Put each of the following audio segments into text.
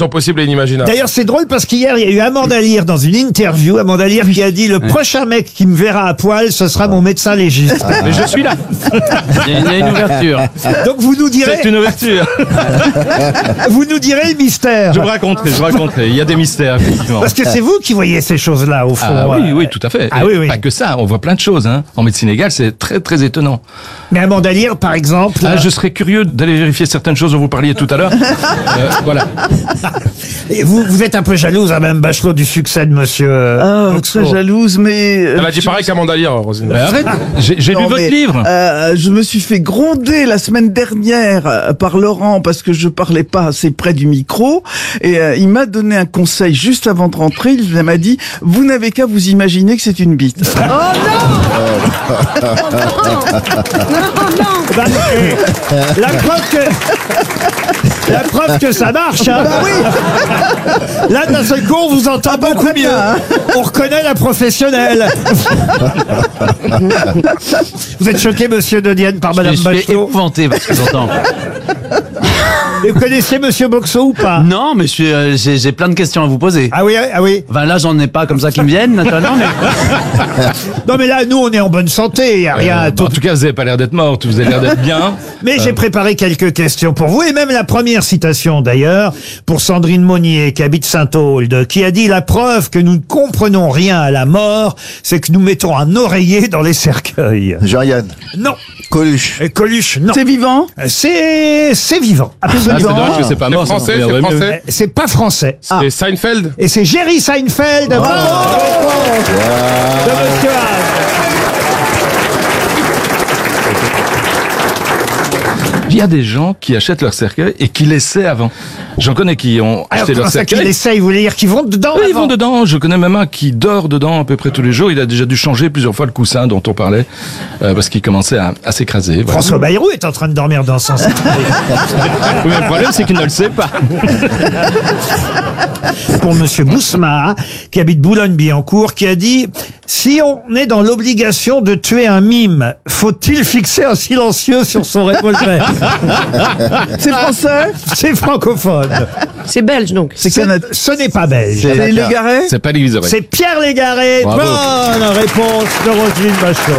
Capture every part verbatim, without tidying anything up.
sont possibles et inimaginables. D'ailleurs, c'est drôle parce qu'hier, il y a eu Amanda Lear dans une interview. Amanda Lear qui a dit, le prochain mec qui me verra à poil, ce sera mon médecin légiste. Mais je suis là. Il y a- il y a une ouverture. Donc vous nous direz, C'est une ouverture. vous nous direz le mystère. Je vous raconterai, je vous raconterai. Il y a des mystères, effectivement. Parce que c'est vous qui voyez ces choses-là, au fond. Ah oui, Euh, oui, tout à fait. Ah Et oui, oui. Pas que ça, on voit plein de choses. Hein. En médecine légale, c'est très, très étonnant. Mais Amanda Lear, par exemple... Ah, je serais curieux d'aller vérifier certaines choses dont vous parliez tout à l'heure. Euh, voilà. Et vous, vous êtes un peu jalouse, hein, même Bachelot, du succès de monsieur euh, Ah, Boxeau. très jalouse, mais... euh, Elle a dit je- pareil qu'Amanda Lear, Rosine. Mais arrête, j'ai j'ai lu Non, votre mais, livre. euh, je me suis fait gronder la semaine dernière euh, par Laurent parce que je parlais pas assez près du micro et euh, il m'a donné un conseil juste avant de rentrer. Il m'a dit « Vous n'avez qu'à vous imaginer que c'est une bite. Bah, eh, la preuve que... La preuve que ça marche, hein. Bah oui. Là, d'un seul coup, on vous entend beaucoup très mieux. bien, hein. On reconnaît la professionnelle. Vous êtes choqué, monsieur De Dienne, par Madame Je suis Bachelot. épouvanté parce que j'entends. Et vous connaissez monsieur Boxeau ou pas? Non, mais je suis, euh, j'ai j'ai plein de questions à vous poser. Ah oui, ah oui. Enfin, là, j'en ai pas comme ça qui me viennent, naturellement, mais... Non, mais là, nous, on est en bonne santé. Il n'y a rien à Euh, tout. en tout cas, vous n'avez pas l'air d'être morte, vous avez l'air d'être bien. Mais j'ai préparé quelques questions pour vous, et même la première citation d'ailleurs, pour Sandrine Monnier, qui habite Saint-Auld, qui a dit « La preuve que nous ne comprenons rien à la mort, c'est que nous mettons un oreiller dans les cercueils. Jean-Yann. » Non. Coluche. Et Coluche, non. C'est vivant? C'est c'est vivant. Ah, c'est dommage que c'est pas mort. français, ça c'est me ferait mieux. français. C'est pas français. C'est Seinfeld. Et c'est Jerry Seinfeld. Bonne réponse de Monsieur Haas. Il y a des gens qui achètent leur cercueil et qui l'essaient avant. J'en connais qui ont Alors, acheté comment leur ça qu'il cercueil. essaye? Vous voulez dire qu'ils vont dedans? Oui, ils avant vont dedans. Je connais même un qui dort dedans à peu près tous les jours. Il a déjà dû changer plusieurs fois le coussin dont on parlait euh, parce qu'il commençait à, à s'écraser. Voilà. François Bayrou est en train de dormir dans son cercueil. Oui, mais le problème, c'est qu'il ne le sait pas. Pour Monsieur Bousma, qui habite Boulogne-Billancourt, qui a dit « Si on est dans l'obligation de tuer un mime, faut-il fixer un silencieux sur son revolver ?» C'est français? C'est francophone. C'est belge donc. C'est Ce- Canada. Ce n'est pas belge. C'est Légaré? C'est pas l'Élysée. C'est Pierre Légaré. Bravo. Bonne réponse de Roselyne Bachelot.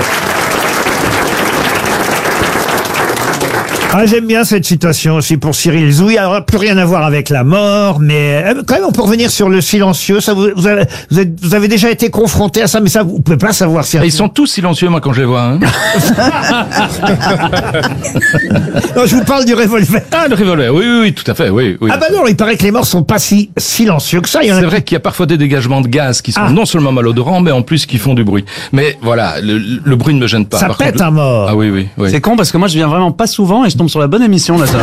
Ah, j'aime bien cette citation aussi pour Cyril Zouy. Alors, plus rien à voir avec la mort, mais euh, quand même, on peut revenir sur le silencieux. Ça, vous, vous, avez, vous, êtes- vous avez déjà été confronté à ça, mais ça, vous pouvez pas savoir si... Et ils sont tous silencieux, moi, quand je les vois. Hein. Non, je vous parle du revolver. Ah, le revolver. Oui, oui, oui, tout à fait. Oui, oui. Ah bah non, il paraît que les morts sont pas si silencieux que ça. Il y en a C'est qui- vrai qu'il y a parfois des dégagements de gaz qui sont Ah. non seulement malodorants, mais en plus qui font du bruit. Mais voilà, le, le bruit ne me gêne pas. Ça Par pète contre, un mort. Ah oui, oui, oui. C'est con parce que moi, je viens vraiment pas souvent et je tombe sur la bonne émission, là, ça.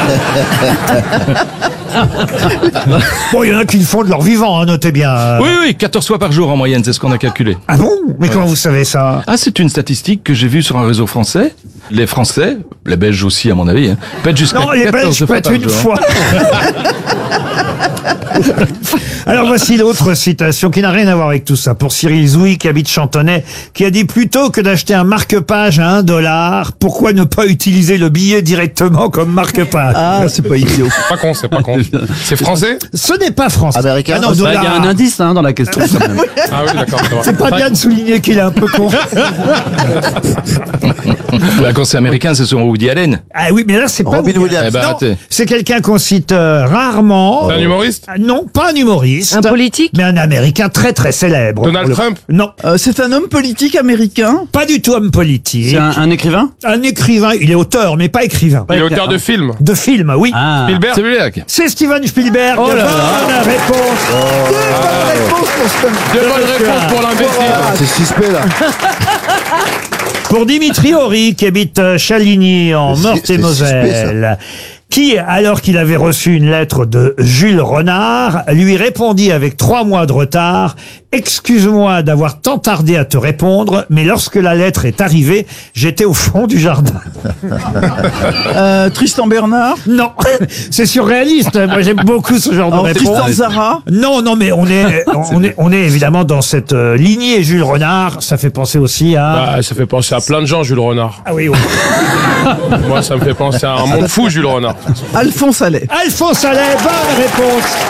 Bon, il y en a qui le font de leur vivant, hein, notez bien. Euh, Oui, oui, quatorze fois par jour en moyenne, c'est ce qu'on a calculé. Ah bon? Mais comment vous savez ça? Ah, c'est une statistique que j'ai vue sur un réseau français. Les Français, les Belges aussi à mon avis, hein, pètent jusqu'à Non, les quatorze Belges fois pètent par une jour. fois. Alors voici l'autre citation qui n'a rien à voir avec tout ça. Pour Cyril Zouy, qui habite Chantonnay, qui a dit plutôt que d'acheter un marque-page à un dollar, pourquoi ne pas utiliser le billet directement comme marque-page? Ah, c'est pas idiot. Pas con, c'est pas con. C'est français? Ce n'est pas français. Américain. Ah non, Ah, Bah, Il dollar. y a un indice hein, dans la question. quand même. Ah oui, d'accord, ça va. C'est pas bien de souligner qu'il est un peu con. Bah, quand c'est américain, c'est sur Woody Allen. Ah oui, mais là, c'est pas... Robin Williams. Eh ben, Non, arrêtez. c'est quelqu'un qu'on cite euh, rarement. C'est un humoriste? Ah, non, pas un humoriste. Un politique? Mais un américain très très célèbre. Donald Pour le- Trump? Non, Euh, c'est un homme politique américain? pas du tout homme politique. C'est un, un écrivain? Un écrivain, il est auteur, mais pas écrivain. Il est auteur de films. De film, oui. Ah. Spielberg? Spielberg. C'est Steven Spielberg. Oh là là. Bonne réponse. Bonne réponse pour ce- Deux bonnes réponses pour l'imbécile. Ah, c'est suspect là. Pour Dimitri Horry, qui habite euh, Chaligny, en C'est- c'est Meurthe-et-Moselle, qui, alors qu'il avait reçu une lettre de Jules Renard, lui répondit avec trois mois de retard « Excuse-moi d'avoir tant tardé à te répondre, mais lorsque la lettre est arrivée, j'étais au fond du jardin. Euh, Tristan Bernard? » Non, c'est surréaliste. Moi, j'aime beaucoup ce genre de Alors, réponse. Tristan Zara? Non, non, mais on est, on est, on est évidemment dans cette euh, lignée. Jules Renard, ça fait penser aussi à... Bah, ça fait penser à plein de gens, Jules Renard. Ah oui, oui. Moi, ça me fait penser à un monde fou, Jules Renard. Alphonse Allais. Alphonse Allais, bonne réponse